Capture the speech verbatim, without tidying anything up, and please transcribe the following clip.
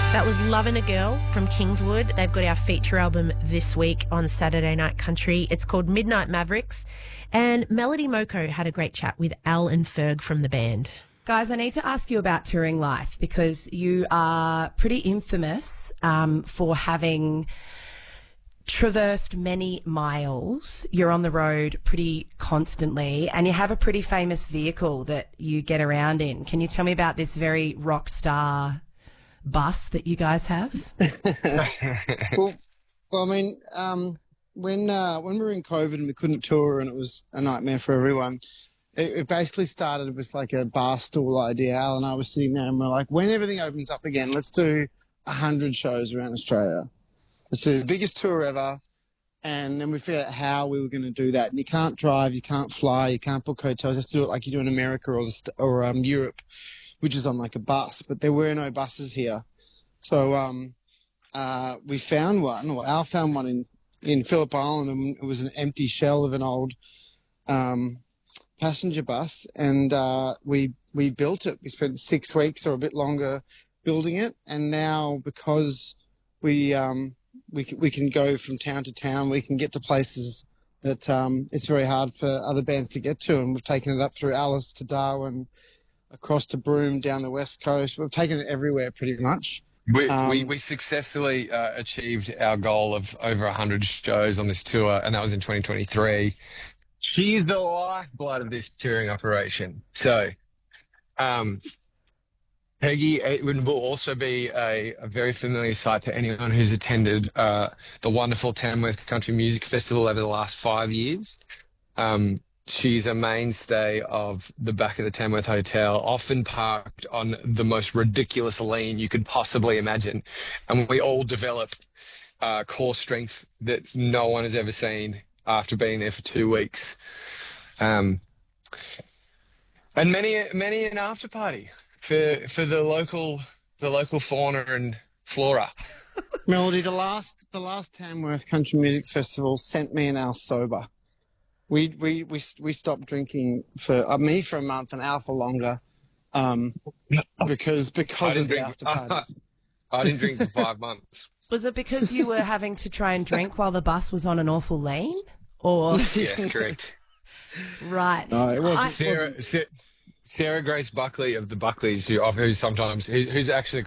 That was Lovin' a Girl from Kingswood. They've got our feature album this week on Saturday Night Country. It's called Midnight Mavericks. And Melody Moko had a great chat with Al and Ferg from the band. Guys, I need to ask you about touring life because you are pretty infamous um, for having traversed many miles. You're on the road pretty constantly and you have a pretty famous vehicle that you get around in. Can you tell me about this very rock star bus that you guys have? well, well, I mean, um, when uh, when we were in COVID and we couldn't tour and it was a nightmare for everyone, it, it basically started with like a bar stool idea. Al and I were sitting there and we're like, when everything opens up again, let's do a hundred shows around Australia. Let's do the biggest tour ever. And then we figured out how we were going to do that. And you can't drive, you can't fly, you can't book hotels. You have to do it like you do in America or, the, or um, Europe, which is on like a bus, but there were no buses here. So um, uh, we found one, or Al found one in, in Phillip Island, and it was an empty shell of an old um, passenger bus, and uh, we we built it. We spent six weeks or a bit longer building it, and now because we um, we we can go from town to town, we can get to places that um, it's very hard for other bands to get to, and we've taken it up through Alice to Darwin, across to Broome, down the west coast. We've taken it everywhere pretty much. We, um, we, we successfully uh, achieved our goal of over one hundred shows on this tour, and that was in twenty twenty-three. She's the lifeblood of this touring operation. So, um, Peggy, it will also be a, a very familiar sight to anyone who's attended uh, the wonderful Tamworth Country Music Festival over the last five years. Um, She's a mainstay of the back of the Tamworth Hotel, often parked on the most ridiculous lane you could possibly imagine. And we all develop uh, core strength that no one has ever seen after being there for two weeks. Um, and many, many an after party for for the local the local fauna and flora. Melody, the last the last Tamworth Country Music Festival sent me and Al sober. We we we we stopped drinking for uh, me for a month and Al for longer, um, because because of the drink, after parties. I didn't drink for five months. Was it because you were having to try and drink while the bus was on an awful lane? Or Yes, correct. right? No, it wasn't. Sarah, Sarah, Sarah Grace Buckley of the Buckleys, who, who sometimes who, who's actually